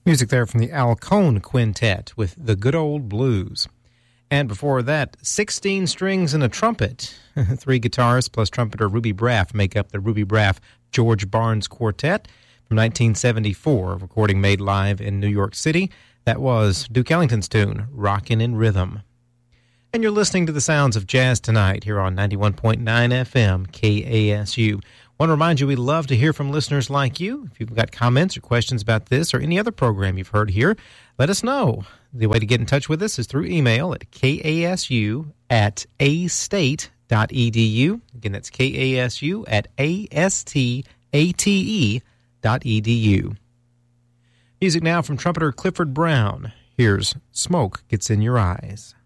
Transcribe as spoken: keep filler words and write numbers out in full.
Music there from the Alcone Quintet with The Good Old Blues. And before that, sixteen strings and a trumpet. Three guitars plus trumpeter Ruby Braff make up the Ruby Braff George Barnes Quartet from nineteen seventy-four, a recording made live in New York City. That was Duke Ellington's tune, Rockin' in Rhythm. And you're listening to the sounds of jazz tonight here on ninety-one point nine F M K A S U. I want to remind you we love to hear from listeners like you. If you've got comments or questions about this or any other program you've heard here, let us know. The way to get in touch with us is through email at kasu at astate dot edu. Again, that's kasu at astate dot edu. Music now from trumpeter Clifford Brown. Here's Smoke Gets in Your Eyes.